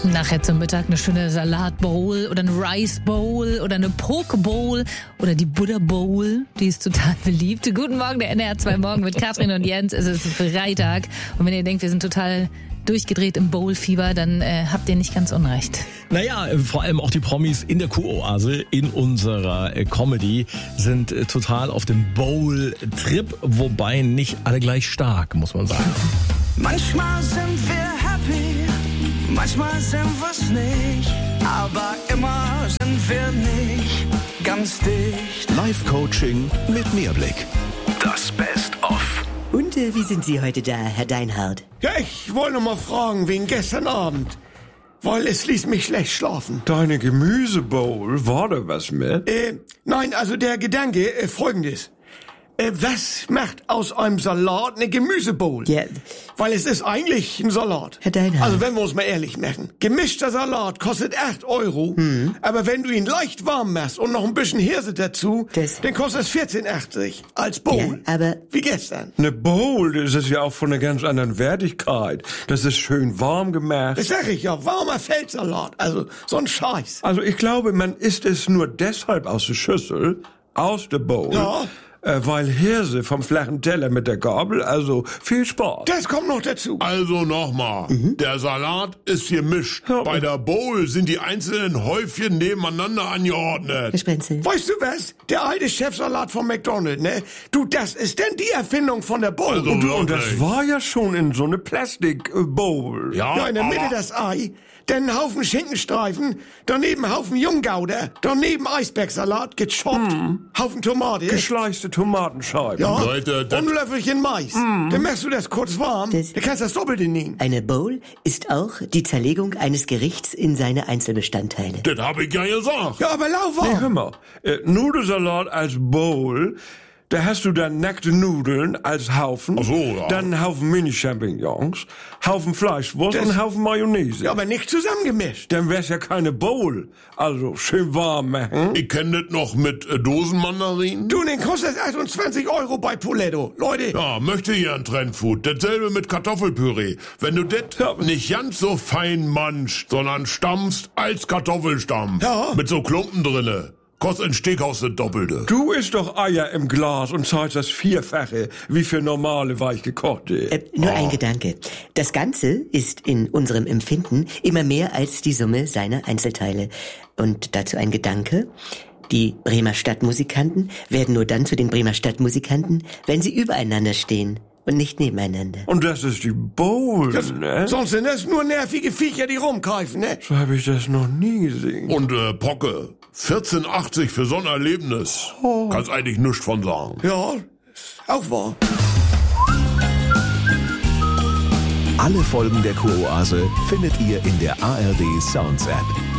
Nachher zum Mittag eine schöne Salatbowl oder eine Rice Bowl oder eine Poke Bowl oder die Buddha Bowl, die ist total beliebt. Guten Morgen, der NDR 2 Morgen mit Katrin und Jens. Es ist Freitag und wenn ihr denkt, wir sind total durchgedreht im Bowl-Fieber, dann habt ihr nicht ganz unrecht. Naja, vor allem auch die Promis in der Kuroase, in unserer Comedy, sind total auf dem Bowl-Trip, wobei nicht alle gleich stark, muss man sagen. Manchmal sind wir happy, manchmal sind wir's nicht, aber immer sind wir nicht ganz dicht. Live-Coaching mit Mehrblick. Das Best-of. Und wie sind Sie heute da, Herr Deinhardt? Ja, ich wollte noch mal fragen, wegen gestern Abend. Weil es ließ mich schlecht schlafen. Deine Gemüsebowl, war da was mit? Nein, also der Gedanke, folgendes. Was macht aus einem Salat eine Gemüsebowl? Ja. Weil es ist eigentlich ein Salat. Herr Deinhardt. Also wenn wir uns mal ehrlich machen. Gemischter Salat kostet 8 Euro. Aber wenn du ihn leicht warm machst und noch ein bisschen Hirse dazu, dann kostet es 14,80 als Bowl. Ja, aber wie gestern. Eine Bowl, das ist ja auch von einer ganz anderen Wertigkeit. Das ist schön warm gemacht. Das sag ich ja, warmer Feldsalat. Also so ein Scheiß. Also ich glaube, man isst es nur deshalb aus der Schüssel, aus der Bowl. Ja. Weil Hirse vom flachen Teller mit der Gabel, also viel Spaß. Das kommt noch dazu. Also nochmal, der Salat ist gemischt. Ja. Bei der Bowl sind die einzelnen Häufchen nebeneinander angeordnet. Herr Spenzel. Weißt du was? Der alte Chefsalat von McDonald's, ne? Du, das ist denn die Erfindung von der Bowl. Also Und das wirklich. war ja schon in so eine Plastik-Bowl. Ja, in der Mitte aber- das Ei, dann einen Haufen Schinkenstreifen, daneben einen Haufen Junggouda, daneben Eisbergsalat, gechoppt, Haufen Tomate. Geschleichte Tomatenscheiben. Ja, Leute, das- und ein Löffelchen Mais. Dann machst du das kurz warm, Das- dann kannst du das Doppelte nehmen. Eine Bowl ist auch die Zerlegung eines Gerichts in seine Einzelbestandteile. Das hab ich ja gesagt. Ja, aber lauwarm. Nee, hör mal. Nudelsalat als Bowl, da hast du dann nackte Nudeln als Haufen. Ach so, ja. Dann einen Haufen Mini-Champignons, Haufen Fleischwurst und einen Haufen Mayonnaise. Ja, aber nicht zusammengemischt. Dann wär's ja keine Bowl. Also schön warm machen. Ich kenne das noch mit Dosenmandarinen. Du, den kostet das 28 Euro bei Poletto. Leute, Ja, möchte hier ein Trendfood. Dasselbe mit Kartoffelpüree. Wenn du das nicht ganz so fein manchst, sondern stampfst als Kartoffelstampf. Ja. Mit so Klumpen drinne. Kostet ein Steakhouse das Doppelte. Du isst doch Eier im Glas und zahlst das Vierfache, wie für normale weichgekochte. Nur ein Gedanke. Das Ganze ist in unserem Empfinden immer mehr als die Summe seiner Einzelteile. Und dazu ein Gedanke. Die Bremer Stadtmusikanten werden nur dann zu den Bremer Stadtmusikanten, wenn sie übereinander stehen und nicht nebeneinander. Und das ist die Bowl, ne? sonst sind das nur nervige Viecher, die rumkeifen, ne? So habe ich das noch nie gesehen. Und Pocke, 14,80 für so ein Erlebnis. Kannst eigentlich nichts von sagen. Ja, ist auch wahr. Alle Folgen der Kuroase findet ihr in der ARD Sounds App.